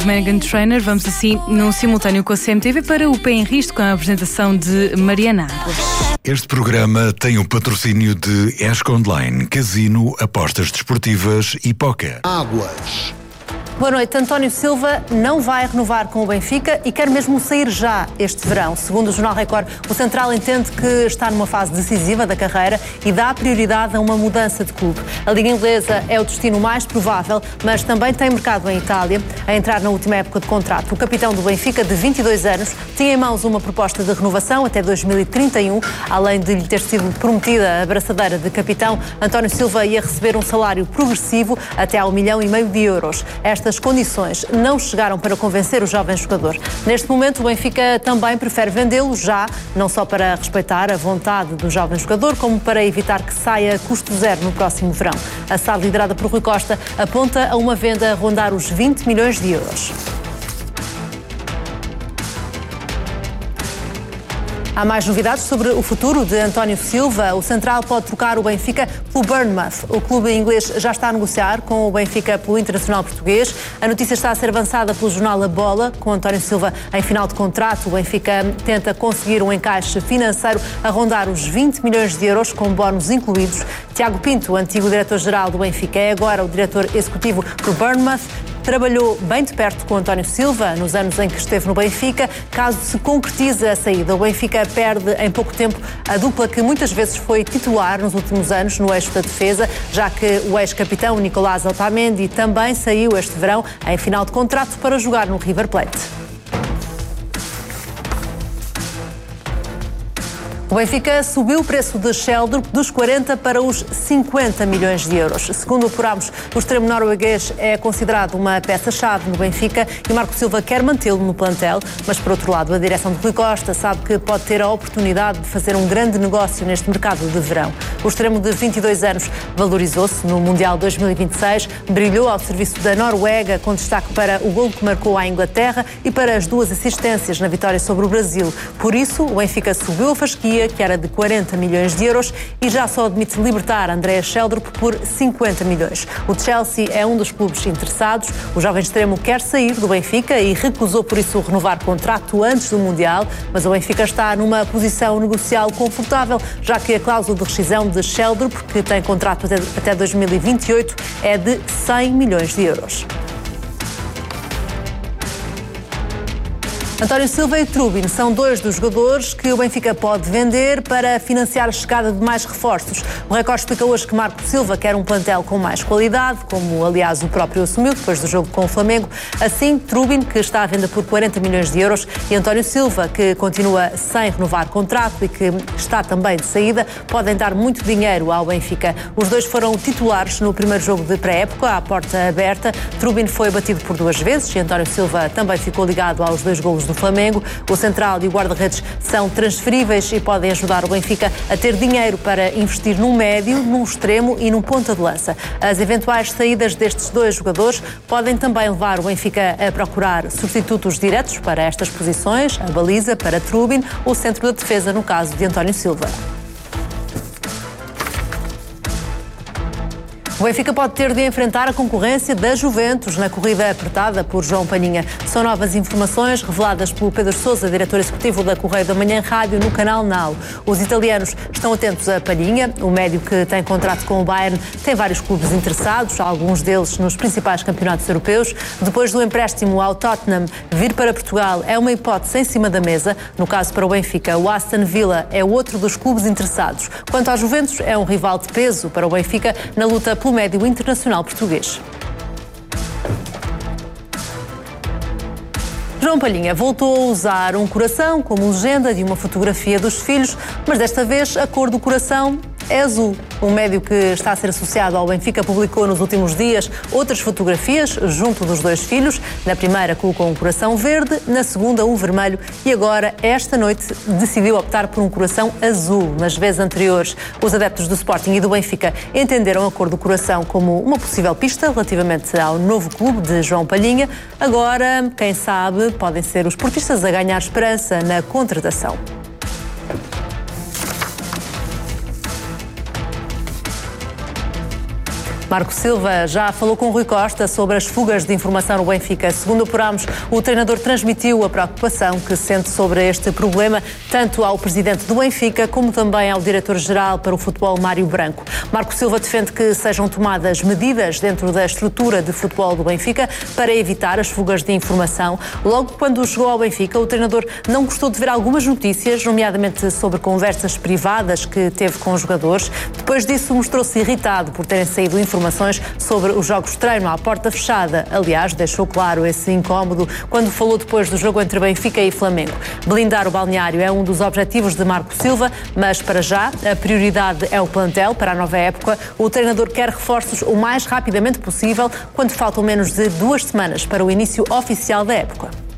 Megan Trainor, vamos assim num simultâneo com a CMTV para o Pé em Risco, com a apresentação de Mariana Águas. Este programa tem o patrocínio de ESC Online, Casino, Apostas Desportivas e Póquer. Águas. Boa noite. António Silva não vai renovar com o Benfica e quer mesmo sair já este verão. Segundo o Jornal Record, o central entende que está numa fase decisiva da carreira e dá prioridade a uma mudança de clube. A Liga Inglesa é o destino mais provável, mas também tem mercado em Itália a entrar na última época de contrato. O capitão do Benfica, de 22 anos, tinha em mãos uma proposta de renovação até 2031. Além de lhe ter sido prometida a braçadeira de capitão, António Silva ia receber um salário progressivo até ao 1,5 milhão de euros. Estas condições não chegaram para convencer o jovem jogador. Neste momento, o Benfica também prefere vendê-lo já, não só para respeitar a vontade do jovem jogador, como para evitar que saia a custo zero no próximo verão. A SAD, liderada por Rui Costa, aponta a uma venda a rondar os 20 milhões de euros. Há mais novidades sobre o futuro de António Silva. O central pode trocar o Benfica pelo Bournemouth. O clube inglês já está a negociar com o Benfica pelo Internacional português. A notícia está a ser avançada pelo jornal A Bola. Com António Silva em final de contrato, o Benfica tenta conseguir um encaixe financeiro a rondar os 20 milhões de euros, com bónus incluídos. Tiago Pinto, antigo diretor-geral do Benfica, é agora o diretor executivo do Bournemouth. Trabalhou bem de perto com António Silva nos anos em que esteve no Benfica. Caso se concretize a saída, o Benfica perde em pouco tempo a dupla que muitas vezes foi titular nos últimos anos no eixo da defesa, já que o ex-capitão Nicolás Otamendi também saiu este verão em final de contrato para jogar no River Plate. O Benfica subiu o preço de Sheldrup dos 40 para os 50 milhões de euros. Segundo apurámos, o extremo norueguês é considerado uma peça-chave no Benfica e Marco Silva quer mantê-lo no plantel, mas por outro lado, a direção de Rui Costa sabe que pode ter a oportunidade de fazer um grande negócio neste mercado de verão. O extremo de 22 anos valorizou-se no Mundial 2026, brilhou ao serviço da Noruega, com destaque para o golo que marcou à Inglaterra e para as 2 assistências na vitória sobre o Brasil. Por isso, o Benfica subiu a fasquia, que era de 40 milhões de euros, e já só admite libertar Andreas Sheldrup por 50 milhões. O Chelsea é um dos clubes interessados. O jovem extremo quer sair do Benfica e recusou por isso renovar contrato antes do Mundial, mas o Benfica está numa posição negocial confortável, já que a cláusula de rescisão de Sheldrup, que tem contrato até 2028, é de 100 milhões de euros. António Silva e Trubin são 2 dos jogadores que o Benfica pode vender para financiar a chegada de mais reforços. O Record explica hoje que Marco Silva quer um plantel com mais qualidade, como aliás o próprio assumiu depois do jogo com o Flamengo. Assim, Trubin, que está à venda por 40 milhões de euros, e António Silva, que continua sem renovar contrato e que está também de saída, podem dar muito dinheiro ao Benfica. Os 2 foram titulares no primeiro jogo de pré-época, à porta aberta. Trubin foi batido por 2 vezes e António Silva também ficou ligado aos 2 golos do Flamengo. O central e o guarda-redes são transferíveis e podem ajudar o Benfica a ter dinheiro para investir num médio, num extremo e num ponta de lança. As eventuais saídas destes 2 jogadores podem também levar o Benfica a procurar substitutos diretos para estas posições, a baliza para Trubin, o centro da defesa no caso de António Silva. O Benfica pode ter de enfrentar a concorrência da Juventus na corrida apertada por João Palhinha. São novas informações reveladas pelo Pedro Sousa, diretor executivo da Correio da Manhã Rádio, no canal Now. Os italianos estão atentos a Palhinha. O médio, que tem contrato com o Bayern, tem vários clubes interessados, alguns deles nos principais campeonatos europeus. Depois do empréstimo ao Tottenham, vir para Portugal é uma hipótese em cima da mesa. No caso para o Benfica, o Aston Villa é outro dos clubes interessados. Quanto à Juventus, é um rival de peso para o Benfica na luta pelo médio internacional português. João Palhinha voltou a usar um coração como legenda de uma fotografia dos filhos, mas desta vez a cor do coração é azul. O médio, que está a ser associado ao Benfica, publicou nos últimos dias outras fotografias junto dos 2 filhos. Na primeira colocou um coração verde, na segunda um vermelho e agora, esta noite, decidiu optar por um coração azul. Nas vezes anteriores, os adeptos do Sporting e do Benfica entenderam a cor do coração como uma possível pista relativamente ao novo clube de João Palhinha. Agora, quem sabe, podem ser os portistas a ganhar esperança na contratação. Marco Silva já falou com Rui Costa sobre as fugas de informação no Benfica. Segundo apurámos, o treinador transmitiu a preocupação que sente sobre este problema, tanto ao presidente do Benfica como também ao diretor-geral para o futebol, Mário Branco. Marco Silva defende que sejam tomadas medidas dentro da estrutura de futebol do Benfica para evitar as fugas de informação. Logo quando chegou ao Benfica, o treinador não gostou de ver algumas notícias, nomeadamente sobre conversas privadas que teve com os jogadores. Depois disso, mostrou-se irritado por terem saído informações sobre os jogos de treino à porta fechada. Aliás, deixou claro esse incómodo quando falou depois do jogo entre Benfica e Flamengo. Blindar o balneário é um dos objetivos de Marco Silva, mas para já a prioridade é o plantel para a nova época. O treinador quer reforços o mais rapidamente possível, quando faltam menos de 2 semanas para o início oficial da época.